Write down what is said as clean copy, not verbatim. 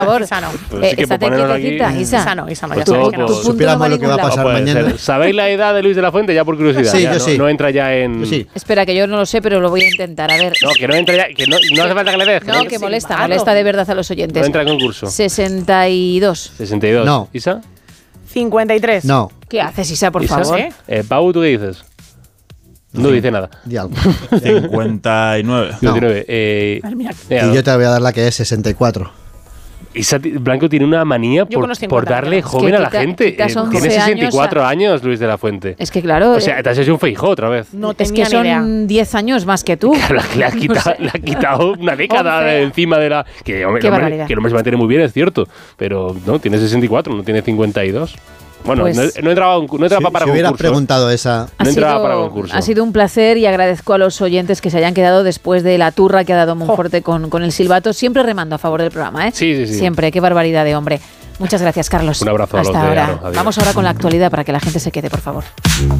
favor. Isa no. Pues sí que Estate por ponernos quietecita, aquí- Isa. Isa no, Pues ya todo, sabes que no. pues, Tu punto Supiéramos no va a lo que va a ningún pasar lado. Puede mañana. ser. ¿Sabéis la edad de Luis de la Fuente? Ya por curiosidad. Sí, Ya yo no, sí. no entra ya en... Yo sí. Espera, que yo no lo sé, pero lo voy a intentar. A ver. No, que no entra ya, que no hace falta que le des. No, que molesta de verdad a los oyentes. No entra en concurso. 62. 62. No. ¿Isa? 53. No, ¿Qué haces, Isa, por ¿Isa? favor? Pau, ¿tú qué dices? No dice nada. di algo. 59. 59. Madre mía. Y yo te voy a dar la que es 64. Isa Blanco tiene una manía Yo con los 50 por darle me quedo. joven Es que a la gente. quitas 11 Tiene años 64 años, Luis de la Fuente. Es que claro, O sea, te has hecho un Feijó otra vez. No es tenía que ni idea. son 10 años más que tú. Le ha quitado una década 11. de encima de la... Que, hombre, Qué el hombre- barbaridad. que el hombre se mantiene muy bien, es cierto. Pero no, tiene 64, no tiene 52. Bueno, Pues- no entraba para Si hubieras concurso. preguntado esa... No entraba para concurso. Ha sido un placer y agradezco a los oyentes que se hayan quedado después de la turra que ha dado Monforte con el silbato. Siempre remando a favor del programa, ¿eh? Sí, sí, sí. Siempre, qué barbaridad de hombre. Muchas gracias, Carlos. Un abrazo a los Hasta de ahora. Aro. Adiós. Vamos ahora con la actualidad para que la gente se quede, por favor.